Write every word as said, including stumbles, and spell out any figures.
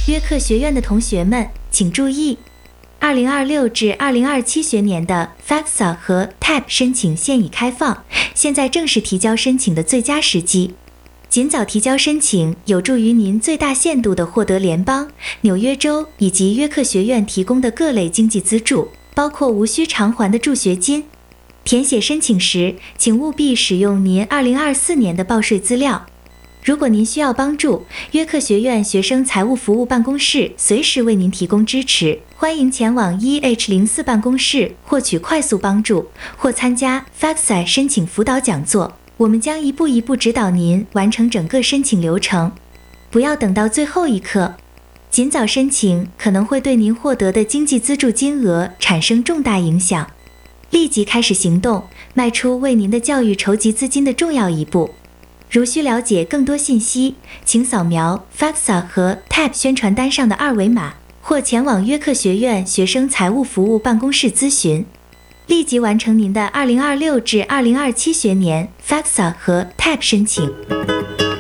约克学院的同学们，请注意二零二六至二零二七学年的 FAFSA 和 T A B 申请现已开放，现在正是提交申请的最佳时机。尽早提交申请，有助于您最大限度地获得联邦、纽约州以及约克学院提供的各类经济资助，包括无需偿还的助学金。填写申请时，请务必使用您二零二四年的报税资料。如果您需要帮助，约克学院学生财务服务办公室随时为您提供支持，欢迎前往 E H 零四 办公室获取快速帮助，或参加 FAFSA 申请辅导讲座。我们将一步一步指导您完成整个申请流程。不要等到最后一刻，尽早申请可能会对您获得的经济资助金额产生重大影响。立即开始行动，迈出为您的教育筹集资金的重要一步。如需了解更多信息，请扫描 FAFSA 和 T A B 宣传单上的二维码，或前往约克学院学生财务服务办公室咨询。立即完成您的二零二六至二零二七学年 FAFSA 和 T A B 申请。